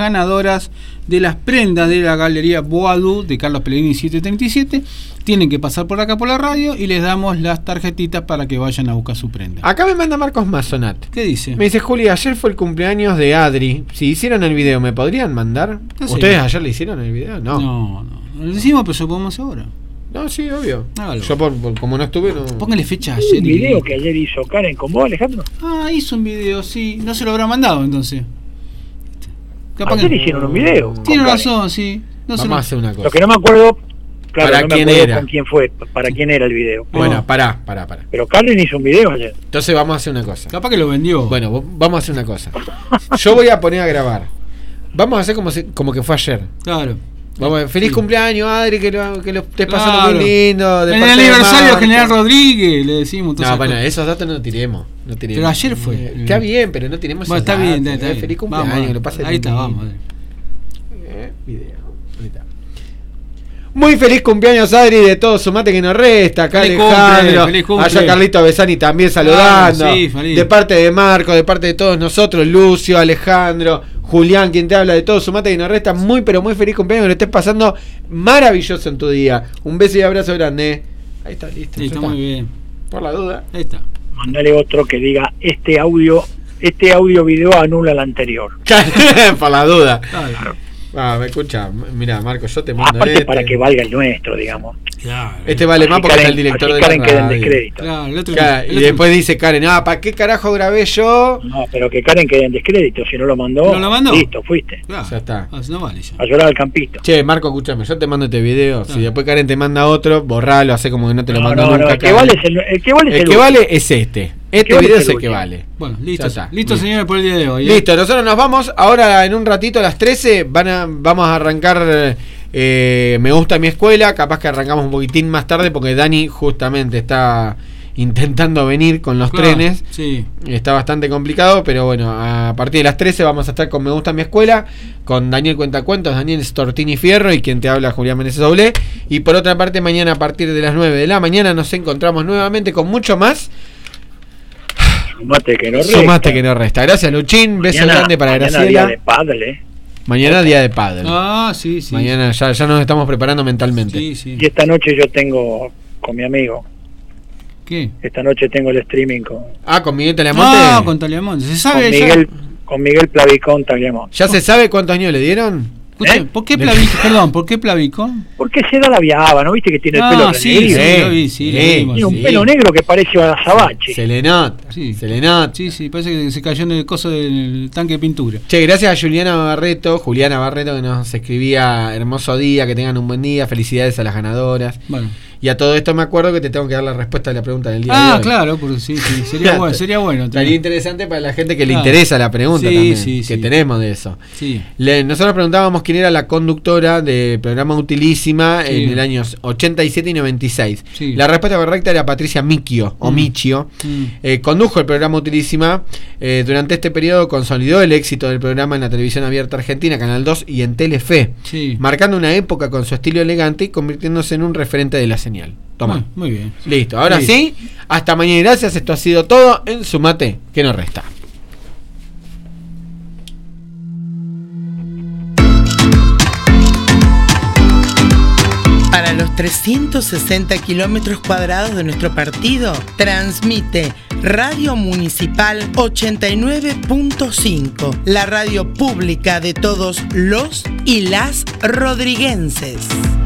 ganadoras de las prendas de la Galería Boadú de Carlos Pellegrini 737. Tienen que pasar por acá por la radio y les damos las tarjetitas para que vayan a buscar su prenda. Acá me manda Marcos Mazonat. ¿Qué dice? Me dice, Juli, ayer fue el cumpleaños de Adri. Si hicieron el video, ¿me podrían mandar? ¿Ustedes ayer le hicieron el video? No. Lo decimos, pero eso podemos hacer ahora. No, sí, obvio. Hágalo. Yo como no estuve, no. Póngale fecha ayer. ¿Un video que ayer hizo Karen con vos, Alejandro? Hizo un video, sí. No se lo habrá mandado, entonces. Ayer hicieron un video. Tiene razón, sí. Vamos a hacer una cosa. Lo que no me acuerdo, claro, ¿Para no me quién acuerdo era? con quién fue, para quién era el video. Bueno, pará. Pero Karen hizo un video ayer. Entonces vamos a hacer una cosa. Capaz que lo vendió. Bueno, vamos a hacer una cosa. Yo voy a poner a grabar. Vamos a hacer como que fue ayer. Claro. Vamos, feliz cumpleaños, Adri, que lo estés pasando muy lindo. En el aniversario de General Rodríguez, le decimos. No, bueno, esos datos no tiremos. Pero ayer fue. Está bien, pero no tiremos esos datos. Está bien. Feliz cumpleaños, vamos, que lo pase ahí está, vamos. Video. Ahorita. Muy feliz cumpleaños, Adri, de todo su mate que nos resta. Acá Alejandro, allá Carlito Besani también saludando. Sí, de parte de Marco, de parte de todos nosotros, Lucio, Alejandro, Julián, quien te habla de todo su mate que nos resta. Muy, pero muy feliz cumpleaños, que lo estés pasando maravilloso en tu día. Un beso y abrazo grande. Ahí está, listo. Sí, está muy bien. Por la duda. Ahí está. Mandale otro que diga, este audio video anula el anterior. Por la duda. Claro. Me escucha, mira, Marco, yo te mando aparte para que valga el nuestro, digamos. Claro. Este vale más porque es el director de la Karen radio. quede en descrédito. Claro, y después dice Karen, ¿para qué carajo grabé yo? No, pero que Karen quede en descrédito. Si no lo mandó, listo, fuiste. Claro. Ya está. No vale ya. A llorar al campito. Che, Marco, escúchame, yo te mando este video. Si después Karen te manda otro, borralo, hace como que no te lo mandó nunca. El que vale es este. Este video es el que vale. Bueno, listo. Listo, señores, por el día de hoy. Listo, nosotros nos vamos. Ahora en un ratito a las 13 vamos a arrancar Me Gusta Mi Escuela. Capaz que arrancamos un poquitín más tarde porque Dani justamente está intentando venir con los trenes. Sí. Está bastante complicado, pero bueno, a partir de las 13 vamos a estar con Me Gusta Mi Escuela, con Daniel Cuentacuentos, Daniel Stortini Fierro y quien te habla, Julián Meneses Doblé. Y por otra parte, mañana a partir de las 9 de la mañana nos encontramos nuevamente con mucho más. Sumate que no resta. Gracias, Luchín. Beso grande para Graciela. Día de padre. Mañana día de padre. Sí. Mañana ya nos estamos preparando mentalmente. Sí. Y esta noche yo tengo con mi amigo. ¿Qué? Esta noche tengo el streaming con... ¿Con Miguel Tagliamonte? No, con Tagliamonte. ¿Se sabe? Con Miguel Plavicón Tagliamonte. ¿Ya se sabe cuántos años le dieron? ¿Por qué Plavicón? Perdón, ¿por qué Plavicón? Porque se da la viaba, ¿no viste que tiene el pelo sí, negro? Tiene un pelo negro que parece a Azabache. Se le nota. Sí, Sí, parece que se cayó en el coso del tanque de pintura. Che, gracias a Juliana Barreto que nos escribía hermoso día, que tengan un buen día, felicidades a las ganadoras. Bueno. Y a todo esto me acuerdo que te tengo que dar la respuesta a la pregunta del día de hoy. Claro, porque sí, sería bueno. Sería interesante para la gente que le interesa la pregunta también, que tenemos de eso. Sí. Nosotros preguntábamos quién era la conductora del programa Utilísima en el año 87 y 96. Sí. La respuesta correcta era Patricia Michio, o Michio. Condujo el programa Utilísima. Durante este periodo consolidó el éxito del programa en la televisión abierta argentina, Canal 2 y en Telefe, marcando una época con su estilo elegante y convirtiéndose en un referente de la señal. Toma. Muy bien. Listo, ahora sí, hasta mañana y gracias. Esto ha sido todo en Sumate que nos resta. Para los 360 kilómetros cuadrados de nuestro partido, transmite Radio Municipal 89.5, la radio pública de todos los y las rodriguenses.